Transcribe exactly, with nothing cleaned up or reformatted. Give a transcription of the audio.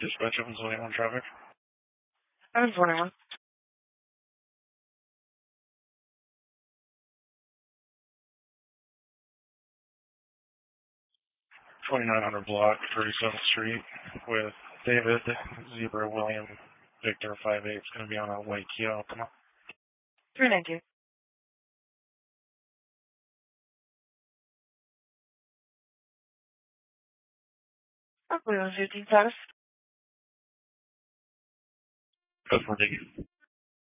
Dispatch of twenty-one traffic. I'm twenty-one. twenty-nine hundred block, thirty-seventh Street, with David, Zebra, William, Victor, five eight. It's going to be on a white Kia. Come on. three ninety. I believe it was fifteen status. Customer ticket.